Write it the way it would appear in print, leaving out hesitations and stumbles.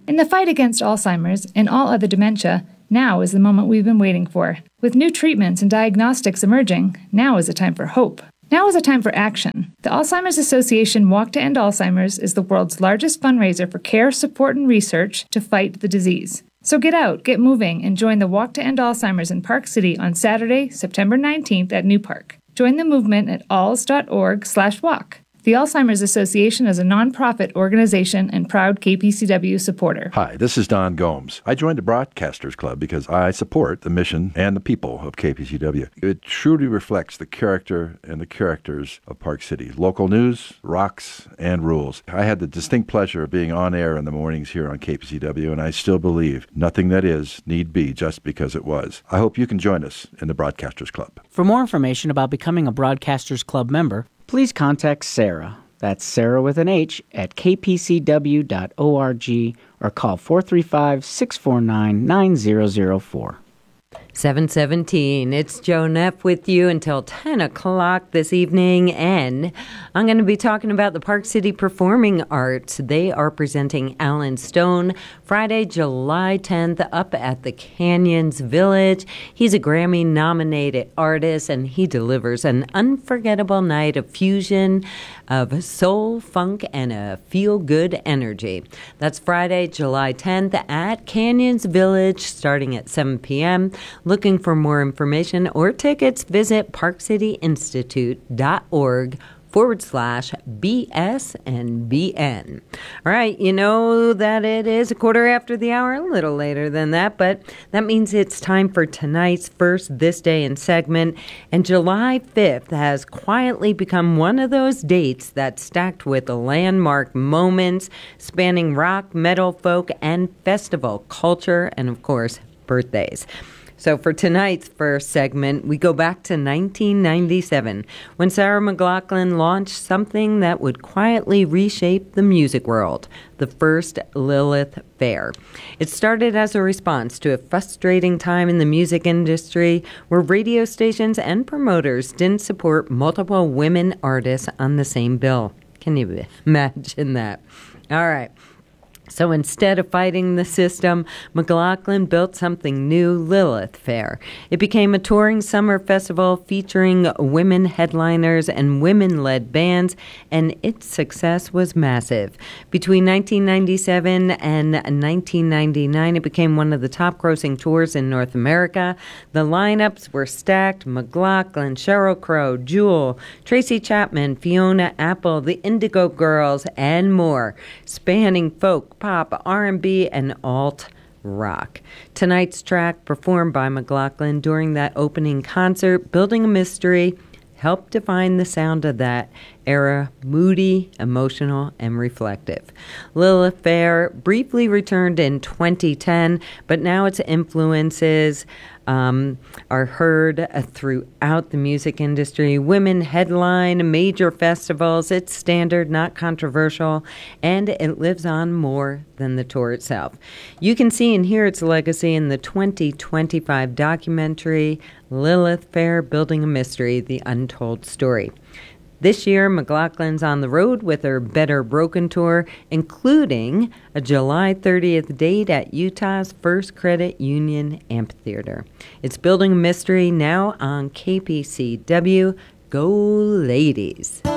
In the fight against Alzheimer's and all other dementia, now is the moment we've been waiting for. With new treatments and diagnostics emerging, now is a time for hope. Now is a time for action. The Alzheimer's Association Walk to End Alzheimer's is the world's largest fundraiser for care, support, and research to fight the disease. So get out, get moving, and join the Walk to End Alzheimer's in Park City on Saturday, September 19th at New Park. Join the movement at alz.org/walk. The Alzheimer's Association is a nonprofit organization and proud KPCW supporter. Hi, this is Don Gomes. I joined the Broadcasters Club because I support the mission and the people of KPCW. It truly reflects the character and the characters of Park City. Local news, rocks, and rules. I had the distinct pleasure of being on air in the mornings here on KPCW, and I still believe nothing that is need be just because it was. I hope you can join us in the Broadcasters Club. For more information about becoming a Broadcasters Club member, please contact Sarah. That's Sarah with an H at kpcw.org or call 435-649-9004. 7:17. It's Joe Neff with you until 10 o'clock this evening, and I'm going to be talking about the Park City Performing Arts. They are presenting Alan Stone Friday, July 10th up at the Canyons Village. He's a Grammy-nominated artist, and he delivers an unforgettable night of fusion of soul, funk, and a feel-good energy. That's Friday, July 10th at Canyons Village, starting at 7 p.m. Looking for more information or tickets, visit parkcityinstitute.org/BS&BN. All right, you know that it is a quarter after the hour, a little later than that, but that means it's time for tonight's first This Day in segment. And July 5th has quietly become one of those dates that's stacked with landmark moments spanning rock, metal, folk, and festival culture, and of course, birthdays. So for tonight's first segment, we go back to 1997 when Sarah McLachlan launched something that would quietly reshape the music world, the first Lilith Fair. It started as a response to a frustrating time in the music industry where radio stations and promoters didn't support multiple women artists on the same bill. Can you imagine that? All right. So instead of fighting the system, McLachlan built something new, Lilith Fair. It became a touring summer festival featuring women headliners and women-led bands, and its success was massive. Between 1997 and 1999, it became one of the top-grossing tours in North America. The lineups were stacked: McLachlan, Sheryl Crow, Jewel, Tracy Chapman, Fiona Apple, the Indigo Girls, and more, spanning folk, pop, R&B, and alt rock. Tonight's track, performed by McLachlan during that opening concert, Building a Mystery, helped define the sound of that era: moody, emotional, and reflective. Lilith Fair briefly returned in 2010, but now its influences are heard throughout the music industry. Women headline major festivals. It's standard, not controversial, and it lives on more than the tour itself. You can see and hear its legacy in the 2025 documentary Lilith Fair, Building a Mystery, The Untold Story. This year, McLachlan's on the road with her Better Broken tour, including a July 30th date at Utah's First Credit Union Amphitheater. It's Building a Mystery now on KPCW. Go Ladies.